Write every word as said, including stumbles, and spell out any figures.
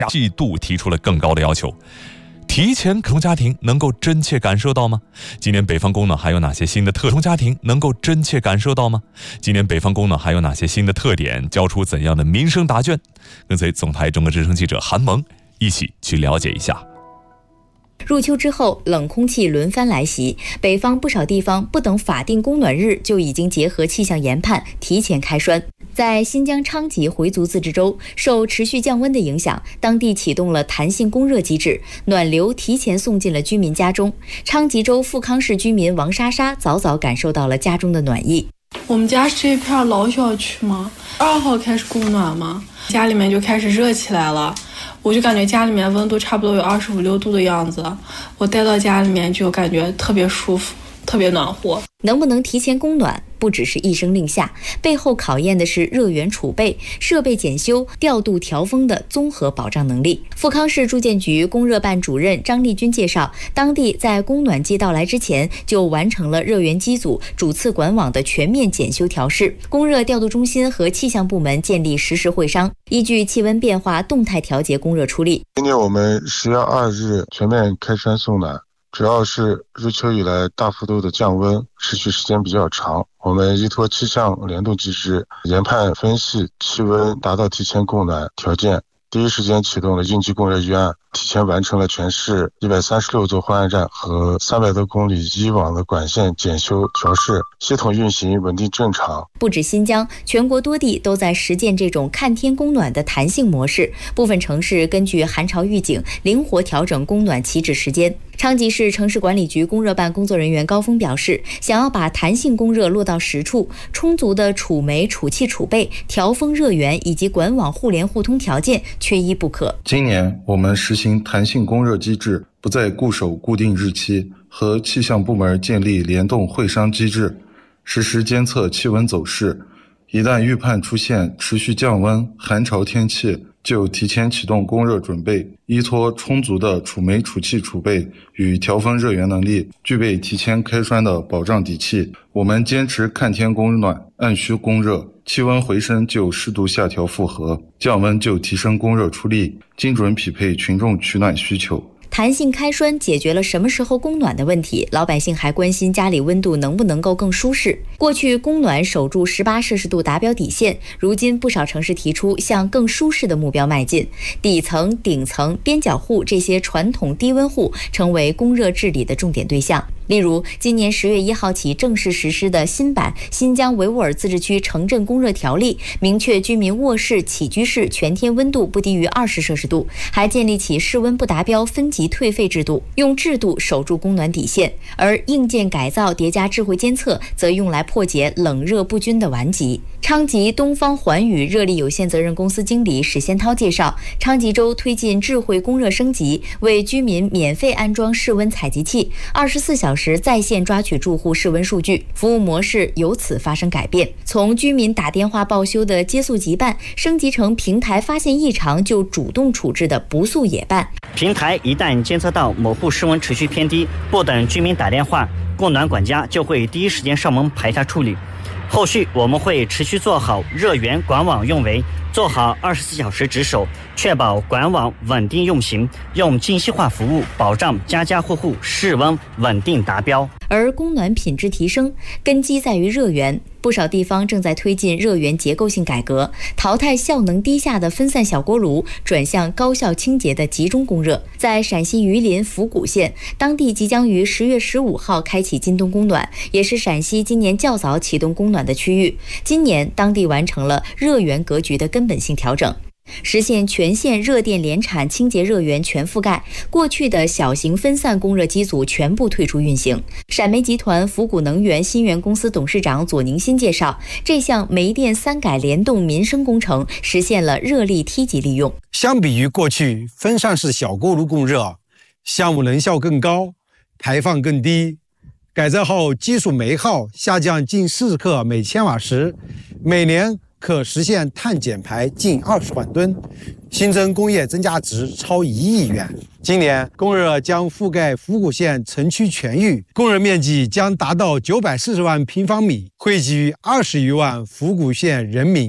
季度提出了更高的要求。提前可用家庭能够真切感受到吗？今年北方供暖还有哪些新的特种家庭能够真切感受到吗？今年北方供暖还有哪些新的特点，交出怎样的民生答卷？跟随总台中国之声记者韩萌一起去了解一下。 入秋之后，冷空气轮番来袭，北方不少地方不等法定供暖日就已经结合气象研判提前开栓。在新疆昌吉回族自治州，受持续降温的影响，当地启动了弹性供热机制，暖流提前送进了居民家中。昌吉州富康市居民王莎莎早早感受到了家中的暖意。 我们家是这片老小区嘛，二号开始供暖嘛，家里面就开始热起来了。我就感觉家里面温度差不多有二十五六度的样子，我待到家里面就感觉特别舒服，特别暖和。 能不能提前供暖，不只是一声令下，背后考验的是热源储备、设备检修、调度调峰的综合保障能力。富康市住建局供热办主任张丽君介绍，当地在供暖季到来之前就完成了热源机组、主次管网的全面检修调试，供热调度中心和气象部门建立实时会商，依据气温变化动态调节供热出力。 今年我们十月二日全面开栓送暖，主要是入秋以来大幅度的降温，持续时间比较长。我们依托气象联动机制，研判分析气温达到提前供暖条件，第一时间启动了应急供热预案，提前完成了全市一百三十六座换岸站和三百多公里以往的管线检修调试，系统运行稳定正常。 不止新疆，全国多地都在实践这种看天供暖的弹性模式，部分城市根据寒潮预警灵活调整供暖起止时间。昌吉市城市管理局供热办工作人员高峰表示，想要把弹性供热落到实处，充足的储煤储气储备、调峰热源以及管网互联互通条件缺一不可。 今年我们实行弹性供热机制，不再固守固定日期，和气象部门建立联动会商机制，实时监测气温走势，一旦预判出现持续降温、寒潮天气，就提前启动供热准备，依托充足的储煤储气储备与调峰热源能力，具备提前开栓的保障底气。我们坚持看天供暖，按需供热，气温回升就适度下调负荷，降温就提升供热出力，精准匹配群众取暖需求。 弹性开栓解决了什么时候供暖的问题，老百姓还关心家里温度能不能够更舒适。过去供暖守住十八摄氏度达标底线，如今不少城市提出向更舒适的目标迈进，底层、顶层、边角户这些传统低温户成为供热治理的重点对象。例如，今年十月一号起正式实施的新版《新疆维吾尔自治区城镇供热条例》，明确居民卧室、起居室全天温度不低于二十摄氏度，还建立起室温不达标分级退费制度，用制度守住供暖底线。而硬件改造叠加智慧监测，则用来破解冷热不均的顽疾。昌吉东方环宇热力有限责任公司经理史先涛介绍，昌吉州推进智慧供热升级，为居民免费安装室温采集器，二十四小时在线抓取住户室温数据，服务模式由此发生改变，从居民打电话报修的接速急办，升级成平台发现异常就主动处置的不速也办。 平台一旦监测到某户室温持续偏低，不等居民打电话，供暖管家就会第一时间上门排查处理。后续我们会持续做好热源管网运维，做好二十四小时值守，确保管网稳定运行，用精细化服务保障家家户户室温稳定达标。 而供暖品质提升根基在于热源，不少地方正在推进热源结构性改革，淘汰效能低下的分散小锅炉，转向高效清洁的集中供热。在陕西榆林府谷县，当地即将于十月十五号开启今冬供暖，也是陕西今年较早启动供暖的区域。今年当地完成了热源格局的根本性调整，实现全县热电联产清洁热源全覆盖，过去的小型分散供热机组全部退出运行。陕煤集团府谷能源新源公司董事长左宁新介绍，这项煤电三改联动民生工程实现了热力梯级利用。 相比于过去分散式小锅炉供热，项目能效更高，排放更低。改造后基础煤耗下降近四克每千瓦时，每年可实现碳减排近二十万吨，新增工业增加值超一亿元。今年供热将覆盖府谷县城区全域，供热面积将达到九百四十万平方米，惠及二十余万府谷县人民。